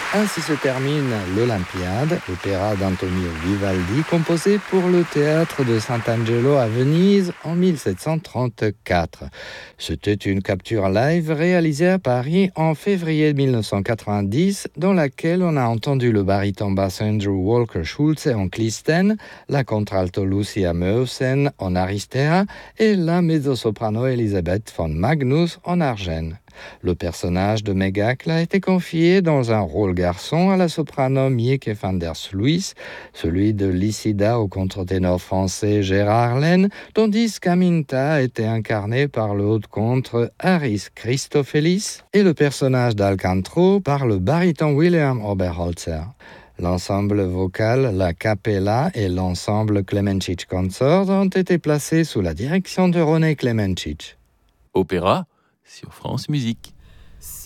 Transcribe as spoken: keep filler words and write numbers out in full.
Ainsi se termine l'Olympiade, opéra d'Antonio Vivaldi composé pour le théâtre de Sant'Angelo à Venise en dix-sept cent trente-quatre. C'était une capture live réalisée à Paris en février mille neuf cent quatre-vingt-dix, dans laquelle on a entendu le baryton basse Andrew Walker Schulze en Clistène, la contralto Lucia Meusen en Aristea et la mezzo-soprano Elisabeth von Magnus en Argène. Le personnage de Mégacle a été confié dans un rôle garçon à la soprano Mieke van der Sluis, celui de Lycida au contre-ténor français Gérard Laine, tandis qu'Aminta a été incarné par le haut-contre Harris Christophelis et le personnage d'Alcantro par le baryton William Oberholzer. L'ensemble vocal, la Capella et l'ensemble Klemenčić Consort ont été placés sous la direction de René Klemenčić. Opéra sur France Musique.